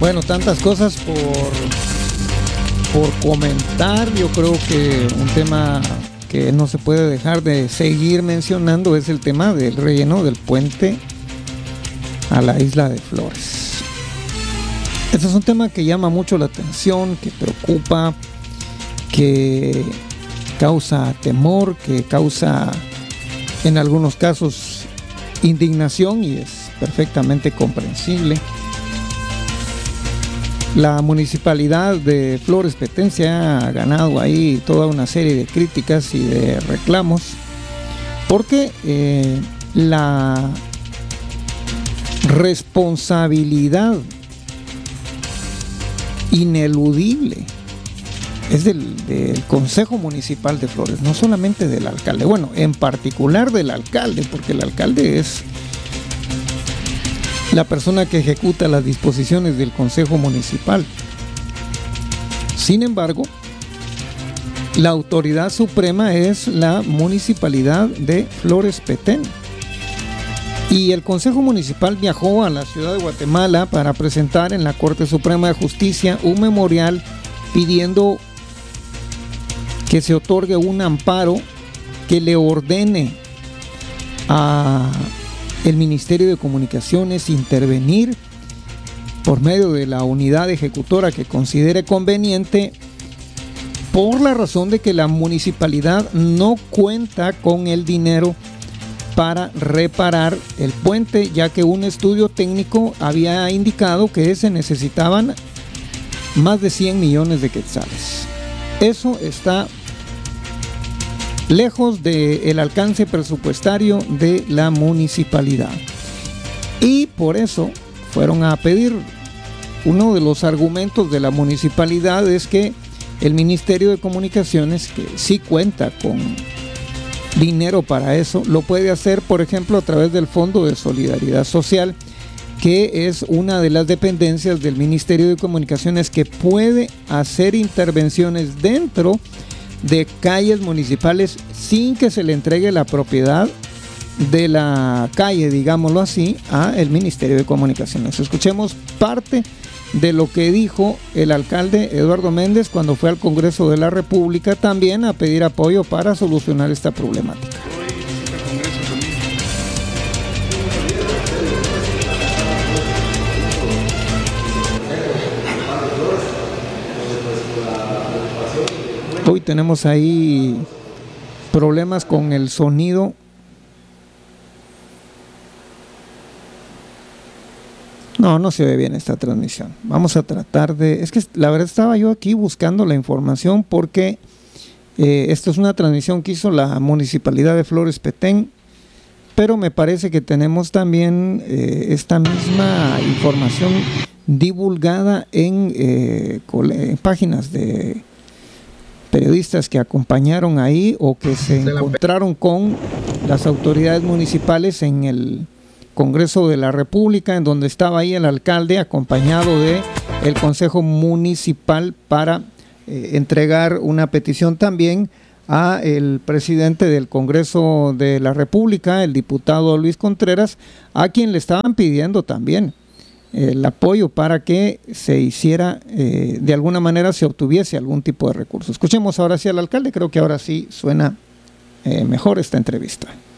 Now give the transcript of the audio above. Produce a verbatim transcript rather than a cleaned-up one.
Bueno, tantas cosas por, por comentar. Yo creo que un tema que no se puede dejar de seguir mencionando es el tema del relleno del puente a la isla de Flores. Este es un tema que llama mucho la atención, que preocupa, que causa temor, que causa en algunos casos indignación, y es perfectamente comprensible. La municipalidad de Flores Petén se ha ganado ahí toda una serie de críticas y de reclamos porque eh, la responsabilidad ineludible es del, del Consejo Municipal de Flores, no solamente del alcalde, bueno, en particular del alcalde, porque el alcalde es la persona que ejecuta las disposiciones del Consejo Municipal. Sin embargo, la autoridad suprema es la Municipalidad de Flores Petén. Y el Consejo Municipal viajó a la ciudad de Guatemala para presentar en la Corte Suprema de Justicia un memorial pidiendo que se otorgue un amparo que le ordene a el Ministerio de Comunicaciones intervenir por medio de la unidad ejecutora que considere conveniente, por la razón de que la municipalidad no cuenta con el dinero para reparar el puente, ya que un estudio técnico había indicado que se necesitaban más de cien millones de quetzales. Eso está lejos del alcance presupuestario de la municipalidad, y por eso fueron a pedir. Uno de los argumentos de la municipalidad es que el Ministerio de Comunicaciones, que sí cuenta con dinero para eso, lo puede hacer, por ejemplo, a través del Fondo de Solidaridad Social, que es una de las dependencias del Ministerio de Comunicaciones que puede hacer intervenciones dentro de calles municipales sin que se le entregue la propiedad de la calle, digámoslo así, a el Ministerio de Comunicaciones. Escuchemos parte de lo que dijo el alcalde Eduardo Méndez cuando fue al Congreso de la República también a pedir apoyo para solucionar esta problemática. Hoy tenemos ahí problemas con el sonido. No, no se ve bien esta transmisión. Vamos a tratar de... Es que la verdad estaba yo aquí buscando la información porque eh, esto es una transmisión que hizo la Municipalidad de Flores Petén, pero me parece que tenemos también eh, esta misma información divulgada en, eh, en páginas de periodistas que acompañaron ahí o que se encontraron con las autoridades municipales en el Congreso de la República, en donde estaba ahí el alcalde acompañado de el Consejo Municipal para eh, entregar una petición también a el presidente del Congreso de la República, el diputado Luis Contreras, a quien le estaban pidiendo también el apoyo para que se hiciera, eh, de alguna manera se obtuviese algún tipo de recurso. Escuchemos ahora sí al alcalde, creo que ahora sí suena eh, mejor esta entrevista.